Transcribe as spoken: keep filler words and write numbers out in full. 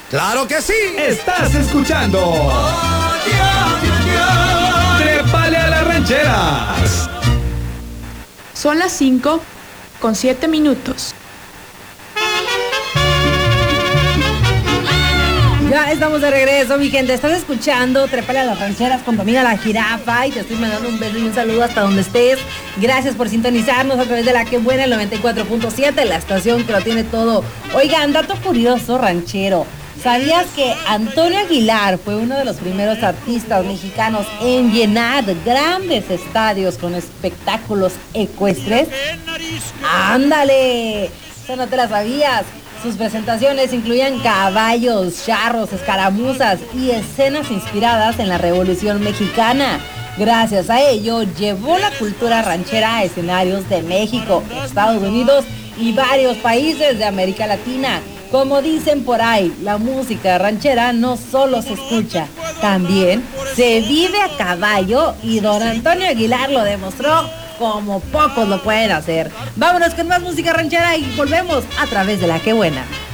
¡Claro que sí! Estás escuchando Trépale a la Ranchera. Son las cinco con siete minutos. Ya estamos de regreso, mi gente. Estás escuchando Trépale a las Rancheras con tu amiga La Jirafa y te estoy mandando un beso y un saludo hasta donde estés. Gracias por sintonizarnos a través de La Que Buena, el noventa y cuatro punto siete, la estación que lo tiene todo. Oigan, dato curioso ranchero. ¿Sabías que Antonio Aguilar fue uno de los primeros artistas mexicanos en llenar grandes estadios con espectáculos ecuestres? ¡Ándale! Eso no te la sabías. Sus presentaciones incluían caballos, charros, escaramuzas y escenas inspiradas en la Revolución Mexicana. Gracias a ello, llevó la cultura ranchera a escenarios de México, Estados Unidos y varios países de América Latina. Como dicen por ahí, la música ranchera no solo se escucha, también se vive a caballo y don Antonio Aguilar lo demostró como pocos lo pueden hacer. Vámonos con más música ranchera y volvemos a través de La Que Buena.